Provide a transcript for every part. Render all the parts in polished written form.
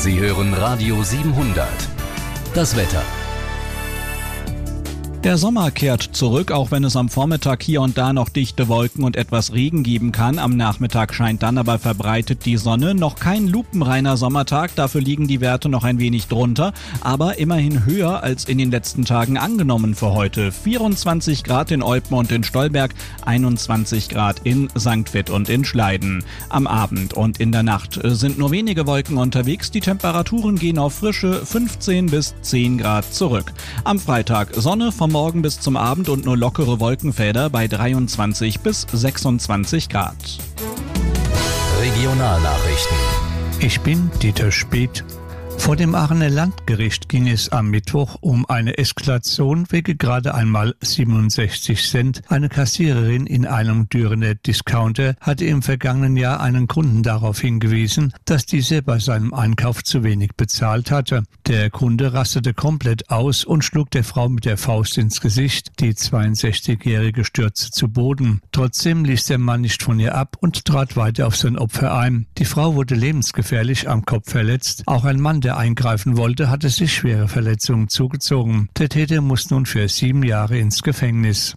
Sie hören Radio 700. Das Wetter. Der Sommer kehrt zurück, auch wenn es am Vormittag hier und da noch dichte Wolken und etwas Regen geben kann. Am Nachmittag scheint dann aber verbreitet die Sonne. Noch kein lupenreiner Sommertag, dafür liegen die Werte noch ein wenig drunter, aber immerhin höher als in den letzten Tagen angenommen für heute. 24 Grad in Eupen und in Stolberg, 21 Grad in St. Vith und in Schleiden. Am Abend und in der Nacht sind nur wenige Wolken unterwegs. Die Temperaturen gehen auf frische 15 bis 10 Grad zurück. Am Freitag Sonne vom Morgen bis zum Abend und nur lockere Wolkenfelder bei 23 bis 26 Grad. Regionalnachrichten. Ich bin Dieter Speth. Vor dem Aachener Landgericht ging es am Mittwoch um eine Eskalation wegen gerade einmal 67 Cent. Eine Kassiererin in einem Dürener Discounter hatte im vergangenen Jahr einen Kunden darauf hingewiesen, dass dieser bei seinem Einkauf zu wenig bezahlt hatte. Der Kunde rastete komplett aus und schlug der Frau mit der Faust ins Gesicht. Die 62-Jährige stürzte zu Boden. Trotzdem ließ der Mann nicht von ihr ab und trat weiter auf sein Opfer ein. Die Frau wurde lebensgefährlich am Kopf verletzt. Auch ein Mann, der eingreifen wollte, hatte sich schwere Verletzungen zugezogen. Der Täter muss nun für 7 Jahre ins Gefängnis.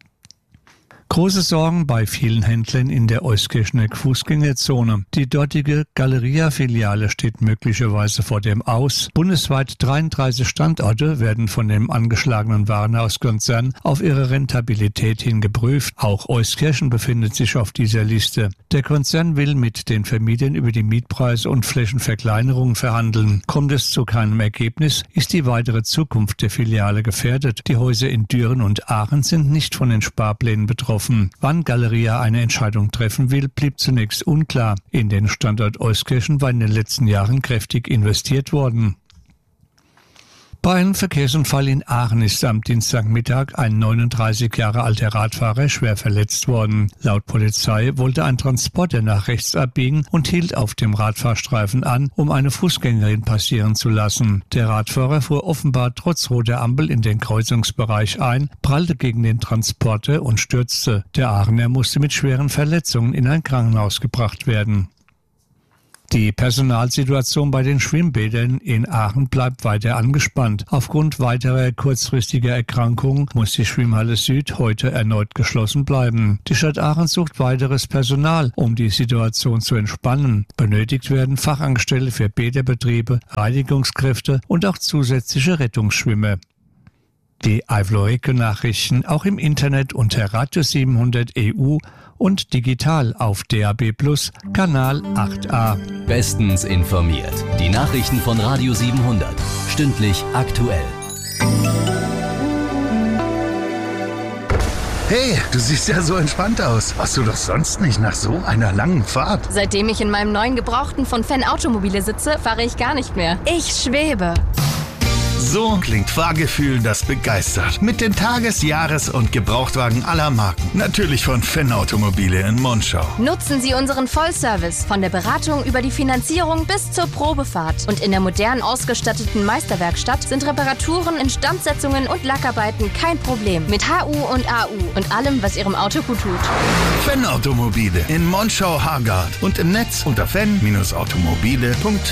Große Sorgen bei vielen Händlern in der Euskirchener Fußgängerzone. Die dortige Galeria-Filiale steht möglicherweise vor dem Aus. Bundesweit 33 Standorte werden von dem angeschlagenen Warenhauskonzern auf ihre Rentabilität hin geprüft. Auch Euskirchen befindet sich auf dieser Liste. Der Konzern will mit den Vermietern über die Mietpreise und Flächenverkleinerungen verhandeln. Kommt es zu keinem Ergebnis, ist die weitere Zukunft der Filiale gefährdet. Die Häuser in Düren und Aachen sind nicht von den Sparplänen betroffen. Wann Galeria eine Entscheidung treffen will, blieb zunächst unklar. In den Standort Euskirchen war in den letzten Jahren kräftig investiert worden. Bei einem Verkehrsunfall in Aachen ist am Dienstagmittag ein 39 Jahre alter Radfahrer schwer verletzt worden. Laut Polizei wollte ein Transporter nach rechts abbiegen und hielt auf dem Radfahrstreifen an, um eine Fußgängerin passieren zu lassen. Der Radfahrer fuhr offenbar trotz roter Ampel in den Kreuzungsbereich ein, prallte gegen den Transporter und stürzte. Der Aachener musste mit schweren Verletzungen in ein Krankenhaus gebracht werden. Die Personalsituation bei den Schwimmbädern in Aachen bleibt weiter angespannt. Aufgrund weiterer kurzfristiger Erkrankungen muss die Schwimmhalle Süd heute erneut geschlossen bleiben. Die Stadt Aachen sucht weiteres Personal, um die Situation zu entspannen. Benötigt werden Fachangestellte für Bäderbetriebe, Reinigungskräfte und auch zusätzliche Rettungsschwimmer. Die Eifel-Nachrichten auch im Internet unter Radio 700 EU und digital auf DAB+ Kanal 8a. Bestens informiert. Die Nachrichten von Radio 700. Stündlich aktuell. Hey, du siehst ja so entspannt aus. Warst du doch sonst nicht nach so einer langen Fahrt? Seitdem ich in meinem neuen Gebrauchten von Fenn Automobile sitze, fahre ich gar nicht mehr. Ich schwebe. So klingt Fahrgefühl, das begeistert. Mit den Tages-, Jahres- und Gebrauchtwagen aller Marken. Natürlich von Fenn Automobile in Monschau. Nutzen Sie unseren Vollservice von der Beratung über die Finanzierung bis zur Probefahrt. Und in der modern ausgestatteten Meisterwerkstatt sind Reparaturen, Instandsetzungen und Lackarbeiten kein Problem. Mit HU und AU und allem, was Ihrem Auto gut tut. Fenn Automobile in Monschau-Hargard und im Netz unter fenn-automobile.de.